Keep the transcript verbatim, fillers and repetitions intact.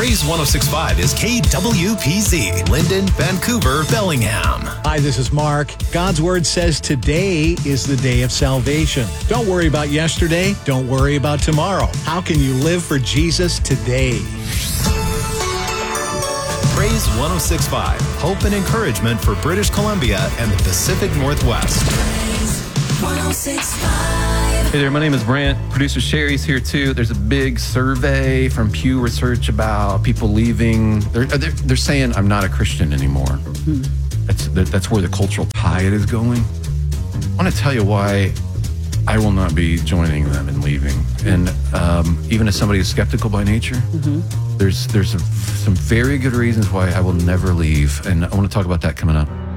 Praise one oh six point five is K W P Z, Linden, Vancouver, Bellingham. Hi, this is Mark. God's Word says today is the day of salvation. Don't worry about yesterday. Don't worry about tomorrow. How can you live for Jesus today? Praise one oh six point five, hope and encouragement for British Columbia and the Pacific Northwest. Praise one oh six point five. Hey there, my name is Brent. Producer Sherry's here too. There's a big survey from Pew Research about people leaving. They're, they're, they're saying, I'm not a Christian anymore. Mm-hmm. That's, that's where the cultural tide is going. I want to tell you why I will not be joining them and leaving. And um, even as somebody who's skeptical by nature, mm-hmm. there's, there's a, some very good reasons why I will never leave. And I want to talk about that coming up.